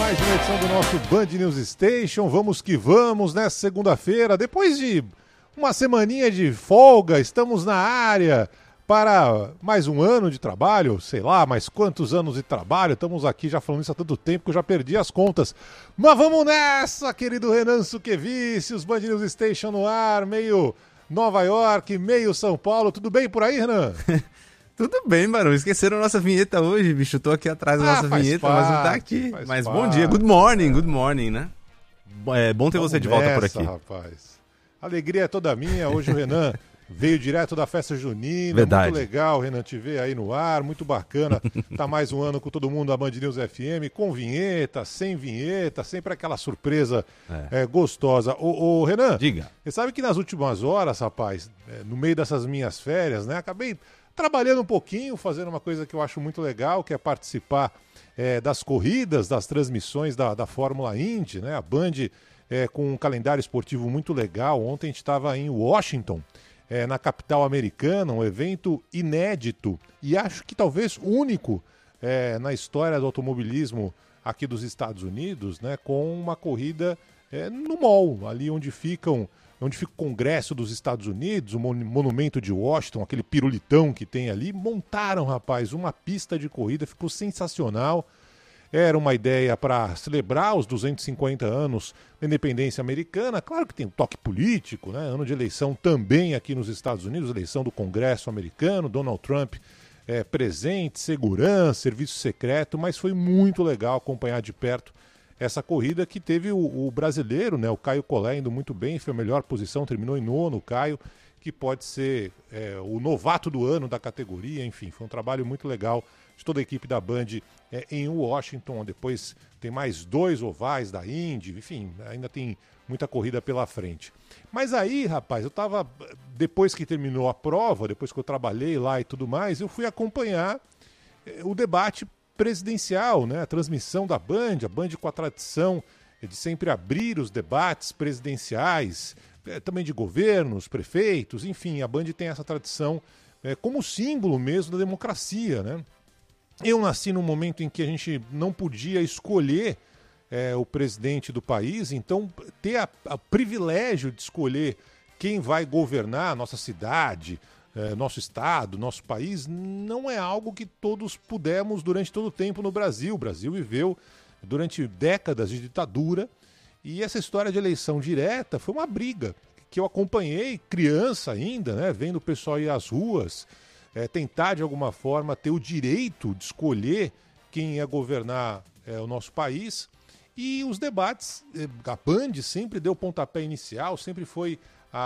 mais uma edição do nosso Band News Station. Vamos que vamos nessa segunda-feira. Depois de uma semaninha de folga, estamos na área para mais um ano de trabalho. Sei lá, mais quantos anos de trabalho. Estamos aqui já falando isso há tanto tempo que eu já perdi as contas. Mas vamos nessa, querido Renan Suquevicius. Band News Station no ar, meio Nova York, meio São Paulo. Tudo bem por aí, Renan? Tudo bem, Barão. Esqueceram a nossa vinheta hoje, bicho. Tô aqui atrás da nossa vinheta, mas não tá aqui. Mas bom dia, good morning, né? É bom ter você de volta por aqui. Rapaz. A alegria é toda minha. Hoje o Renan veio direto da festa junina. Verdade. Muito legal, Renan, te ver aí no ar. Muito bacana. Tá mais um ano com todo mundo da Band News FM, com vinheta, sem vinheta, sempre aquela surpresa gostosa. Ô, Renan, diga. Você sabe que nas últimas horas, rapaz, no meio dessas minhas férias, né, acabei trabalhando um pouquinho, fazendo uma coisa que eu acho muito legal, que é participar das corridas, das transmissões da Fórmula Indy, né? A Band com um calendário esportivo muito legal. Ontem a gente estava em Washington, na capital americana, um evento inédito e acho que talvez único na história do automobilismo aqui dos Estados Unidos, né? Com uma corrida no mall, ali onde fica o Congresso dos Estados Unidos, o Monumento de Washington, aquele pirulitão que tem ali. Montaram, rapaz, uma pista de corrida, ficou sensacional. Era uma ideia para celebrar os 250 anos da independência americana. Claro que tem um toque político, né? Ano de eleição também aqui nos Estados Unidos, eleição do Congresso americano, Donald Trump presente, segurança, serviço secreto, mas foi muito legal acompanhar de perto essa corrida que teve o brasileiro, né, o Caio Collet, indo muito bem, foi a melhor posição, terminou em nono, o Caio, que pode ser o novato do ano da categoria. Enfim, foi um trabalho muito legal de toda a equipe da Band em Washington. Depois tem mais 2 ovais da Indy, enfim, ainda tem muita corrida pela frente. Mas aí, rapaz, eu tava, depois que terminou a prova, depois que eu trabalhei lá e tudo mais, eu fui acompanhar o debate presidencial, né? A transmissão da Band, a Band com a tradição de sempre abrir os debates presidenciais, também de governos, prefeitos, enfim, a Band tem essa tradição como símbolo mesmo da democracia, né? Eu nasci num momento em que a gente não podia escolher o presidente do país, então ter o privilégio de escolher quem vai governar a nossa cidade, nosso estado, nosso país, não é algo que todos pudemos durante todo o tempo no Brasil. O Brasil viveu durante décadas de ditadura e essa história de eleição direta foi uma briga que eu acompanhei criança ainda, né, vendo o pessoal ir às ruas, tentar de alguma forma ter o direito de escolher quem ia governar o nosso país. E os debates, a Band sempre deu o pontapé inicial, sempre foi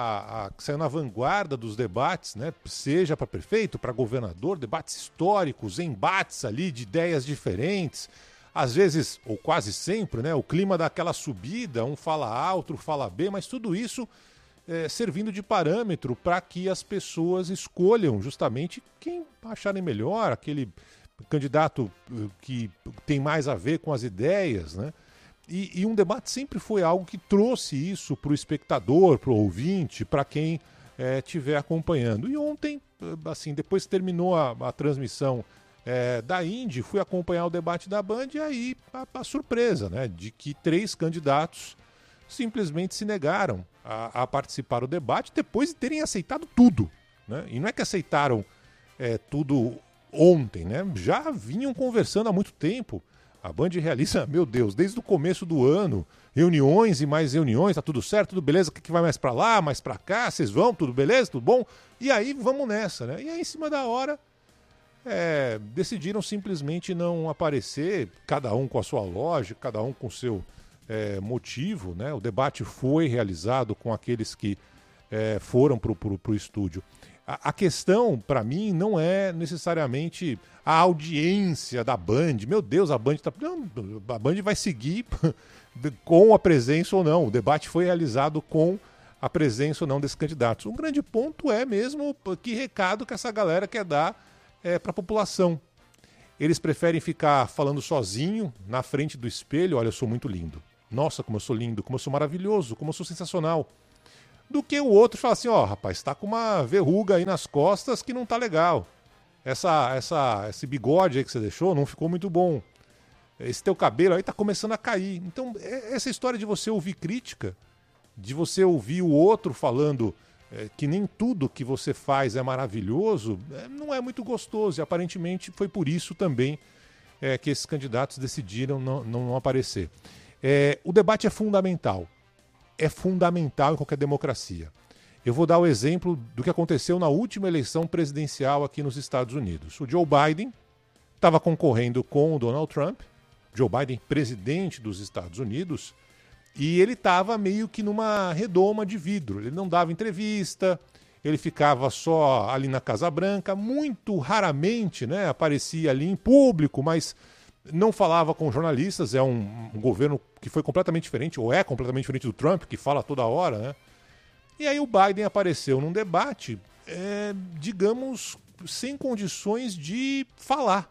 que saiu na vanguarda dos debates, né? Seja para prefeito, para governador, debates históricos, embates ali de ideias diferentes, às vezes, ou quase sempre, né? O clima daquela subida, um fala A, outro fala B, mas tudo isso servindo de parâmetro para que as pessoas escolham justamente quem acharem melhor, aquele candidato que tem mais a ver com as ideias, né? E um debate sempre foi algo que trouxe isso para o espectador, para o ouvinte, para quem estiver acompanhando. E ontem, assim, depois que terminou a transmissão da Indy, fui acompanhar o debate da Band e aí a surpresa, né, de que 3 candidatos simplesmente se negaram a participar do debate depois de terem aceitado tudo, né? E não é que aceitaram tudo ontem, né? Já vinham conversando há muito tempo. A Band realiza, meu Deus, desde o começo do ano, reuniões e mais reuniões, tá tudo certo, tudo beleza, o que vai mais pra lá, mais pra cá, vocês vão, tudo beleza, tudo bom? E aí vamos nessa, né? E aí em cima da hora decidiram simplesmente não aparecer, cada um com a sua lógica, cada um com o seu motivo, né? O debate foi realizado com aqueles que foram pro estúdio. A questão, para mim, não é necessariamente a audiência da Band. Meu Deus, a Band vai seguir com a presença ou não. O debate foi realizado com a presença ou não desses candidatos. Um grande ponto é mesmo que recado que essa galera quer dar para a população. Eles preferem ficar falando sozinho, na frente do espelho, olha, eu sou muito lindo. Nossa, como eu sou lindo, como eu sou maravilhoso, como eu sou sensacional. Do que o outro fala assim, rapaz, tá com uma verruga aí nas costas que não tá legal. Esse bigode aí que você deixou não ficou muito bom. esse teu cabelo aí tá começando a cair. Então, essa história de você ouvir crítica, de você ouvir o outro falando que nem tudo que você faz é maravilhoso, não é muito gostoso. E aparentemente foi por isso também que esses candidatos decidiram não aparecer. O debate é fundamental. É fundamental em qualquer democracia. Eu vou dar o exemplo do que aconteceu na última eleição presidencial aqui nos Estados Unidos. O Joe Biden estava concorrendo com o Donald Trump, Joe Biden, presidente dos Estados Unidos, e ele estava meio que numa redoma de vidro. Ele não dava entrevista, ele ficava só ali na Casa Branca, muito raramente, né, aparecia ali em público, mas não falava com jornalistas. É um governo que foi completamente diferente, ou é completamente diferente do Trump, que fala toda hora, né? E aí o Biden apareceu num debate, digamos, sem condições de falar,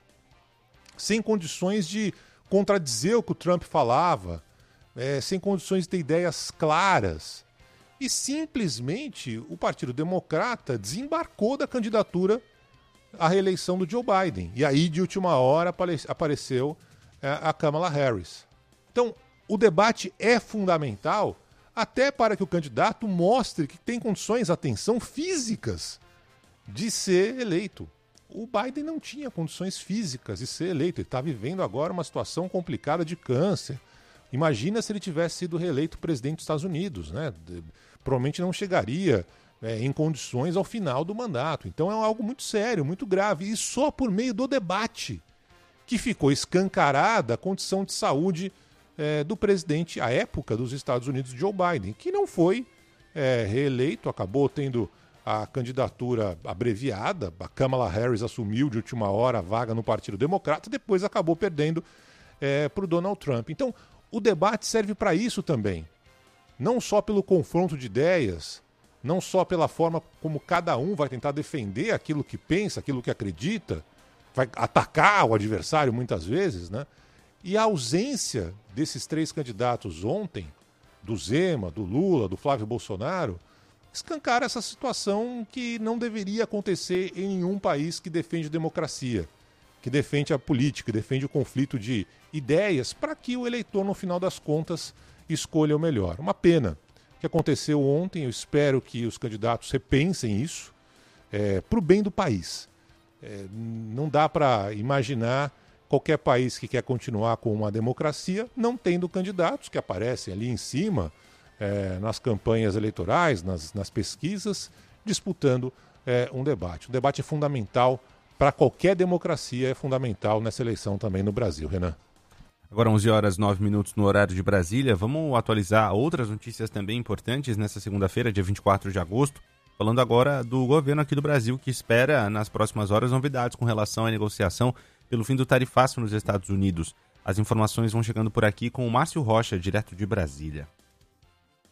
sem condições de contradizer o que o Trump falava, sem condições de ter ideias claras. E simplesmente o Partido Democrata desembarcou da candidatura à reeleição do Joe Biden. E aí, de última hora, apareceu a Kamala Harris. Então, o debate é fundamental até para que o candidato mostre que tem condições, atenção, físicas de ser eleito. O Biden não tinha condições físicas de ser eleito. Ele está vivendo agora uma situação complicada de câncer. Imagina se ele tivesse sido reeleito presidente dos Estados Unidos, né? Provavelmente não chegaria em condições ao final do mandato. Então é algo muito sério, muito grave. E só por meio do debate que ficou escancarada a condição de saúde do presidente, à época, dos Estados Unidos, Joe Biden, que não foi reeleito, acabou tendo a candidatura abreviada. A Kamala Harris assumiu de última hora a vaga no Partido Democrata, depois acabou perdendo para o Donald Trump. Então, o debate serve para isso também. Não só pelo confronto de ideias, não só pela forma como cada um vai tentar defender aquilo que pensa, aquilo que acredita, vai atacar o adversário muitas vezes, né? E a ausência desses três candidatos ontem, do Zema, do Lula, do Flávio Bolsonaro, escancara essa situação que não deveria acontecer em nenhum país que defende democracia, que defende a política, que defende o conflito de ideias, para que o eleitor, no final das contas, escolha o melhor. Uma pena que aconteceu ontem. Eu espero que os candidatos repensem isso para o bem do país. Não dá para imaginar qualquer país que quer continuar com uma democracia não tendo candidatos que aparecem ali em cima nas campanhas eleitorais, nas pesquisas, disputando um debate. O debate é fundamental para qualquer democracia, é fundamental nessa eleição também no Brasil. Renan. Agora 11h09 no horário de Brasília. Vamos atualizar outras notícias também importantes nessa segunda-feira, dia 24 de agosto. Falando agora do governo aqui do Brasil, que espera nas próximas horas novidades com relação à negociação pelo fim do tarifaço nos Estados Unidos. As informações vão chegando por aqui com o Márcio Rocha, direto de Brasília.